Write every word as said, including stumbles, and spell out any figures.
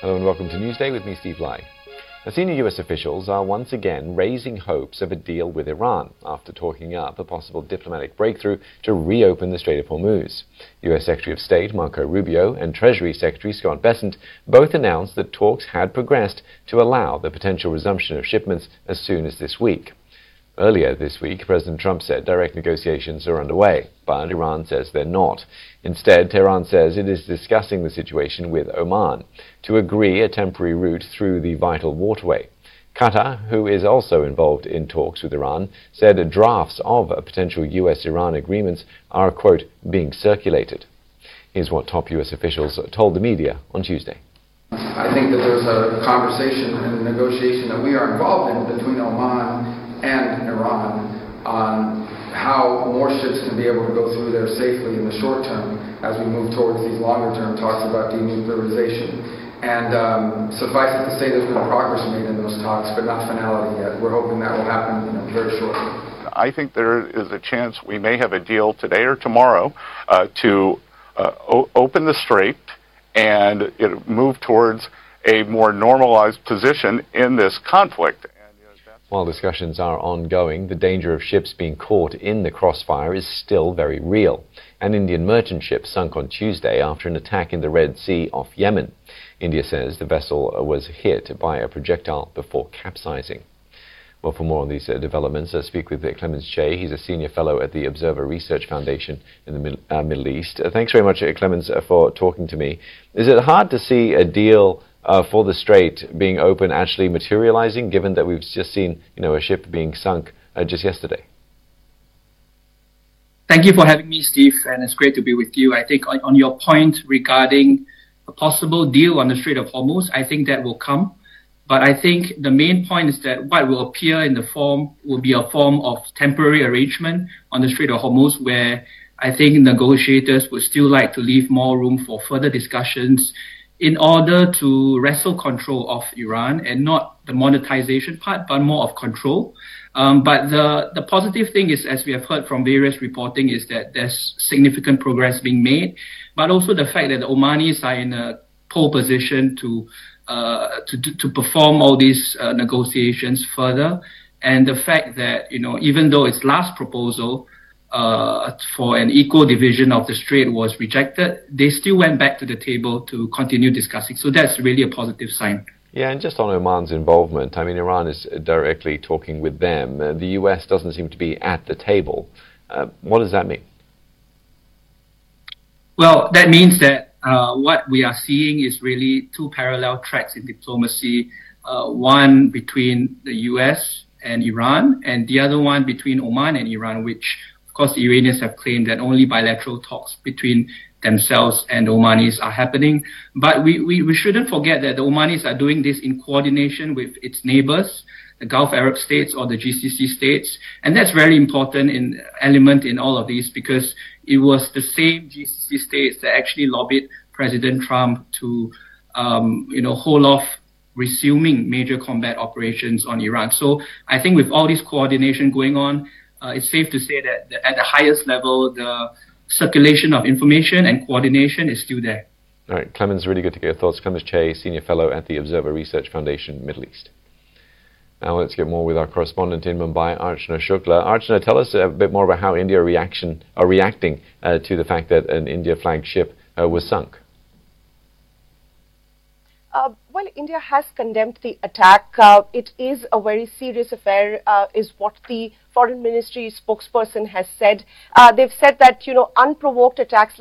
Hello and welcome to Newsday with me, Steve Lai. Now, senior U S officials are once again raising hopes of a deal with Iran after talking up a possible diplomatic breakthrough to reopen the Strait of Hormuz. U S Secretary of State Marco Rubio and Treasury Secretary Scott Bessent both announced that talks had progressed to allow the potential resumption of shipments as soon as this week. Earlier this week, President Trump said direct negotiations are underway, but Iran says they're not. Instead, Tehran says it is discussing the situation with Oman to agree a temporary route through the vital waterway. Qatar, who is also involved in talks with Iran, said drafts of potential U S Iran agreements are, quote, being circulated. Here's what top U S officials told the media on Tuesday. I think that there's a conversation and negotiation that we are involved in between Oman and Iran on how more ships can be able to go through there safely in the short term as we move towards these longer term talks about denuclearization. And um, suffice it to say there's been progress made in those talks, but not finality yet. We're hoping that will happen, you know, very shortly. I think there is a chance we may have a deal today or tomorrow uh, to uh, o- open the strait and it move towards a more normalized position in this conflict. While discussions are ongoing, the danger of ships being caught in the crossfire is still very real. An Indian merchant ship sunk on Tuesday after an attack in the Red Sea off Yemen. India says the vessel was hit by a projectile before capsizing. Well, for more on these uh, developments, I speak with uh, Clemens Chey. He's a senior fellow at the Observer Research Foundation in the Mid- uh, Middle East. Uh, thanks very much, uh, Clemens, uh, for talking to me. Is it hard to see a deal Uh, for the strait being open actually materializing, given that we've just seen, you know, a ship being sunk uh, just yesterday? Thank you for having me, Steve, and it's great to be with you. I think on, on your point regarding a possible deal on the Strait of Hormuz, I think that will come. But I think the main point is that what will appear in the form will be a form of temporary arrangement on the Strait of Hormuz, where I think negotiators would still like to leave more room for further discussions in order to wrestle control of Iran, and not the monetization part, but more of control. Um, but the, the positive thing is, as we have heard from various reporting, is that there's significant progress being made, but also the fact that the Omanis are in a pole position to uh, to, to perform all these uh, negotiations further, and the fact that, you know, even though its last proposal Uh, for an equal division of the strait was rejected, they still went back to the table to continue discussing. So that's really a positive sign. Yeah, and just on Oman's involvement, I mean, Iran is directly talking with them. Uh, the U S doesn't seem to be at the table. Uh, what does that mean? Well, that means that uh, what we are seeing is really two parallel tracks in diplomacy, uh, one between the U S and Iran, and the other one between Oman and Iran, which of course, the Iranians have claimed that only bilateral talks between themselves and the Omanis are happening. But we, we, we shouldn't forget that the Omanis are doing this in coordination with its neighbors, the Gulf Arab states or the G C C states. And that's very important in element in all of these, because it was the same G C C states that actually lobbied President Trump to, um, you know, hold off resuming major combat operations on Iran. So I think with all this coordination going on, Uh, it's safe to say that the, at the highest level, the circulation of information and coordination is still there. All right, Clemens, really good to get your thoughts. Clemens Chey, Senior Fellow at the Observer Research Foundation, Middle East. Now let's get more with our correspondent in Mumbai, Archana Shukla. Archana, tell us a bit more about how India reaction, are reacting uh, to the fact that an India-flagged ship uh, was sunk. Uh, well, India has condemned the attack. Uh, it is a very serious affair, uh, is what the Foreign Ministry spokesperson has said. Uh, they've said that, you know, unprovoked attacks